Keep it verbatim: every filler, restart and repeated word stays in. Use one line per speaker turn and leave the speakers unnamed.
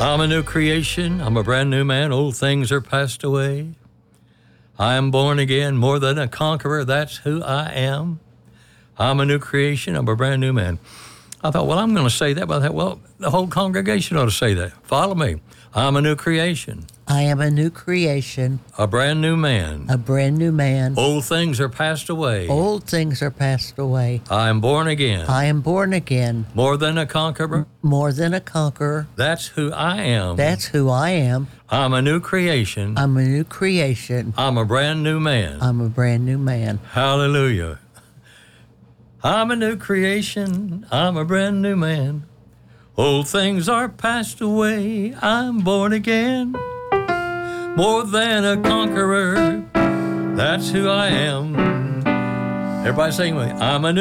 I'm a new creation. I'm a brand new man. Old things are passed away. I am born again, more than a conqueror. That's who I am. I'm a new creation. I'm a brand new man. I thought, well, I'm going to say that, but I thought, well, the whole congregation ought to say that. Follow me. I'm a new creation.
I am a new creation,
A brand new man.
a brand new man.
Old things are passed away.
Old things are passed away.
I am born again.
I am born again,
More than a conqueror.
more than a conqueror.
That's who I am.
That's who I am.
I'm a new creation.
I'm a new creation.
I'm a brand new man.
I'm a brand new man.
Hallelujah. I'm a new creation. I'm a brand new man. Old things are passed away. I'm born again. More than a conqueror. That's who I am. Everybody sing with me. I'm a new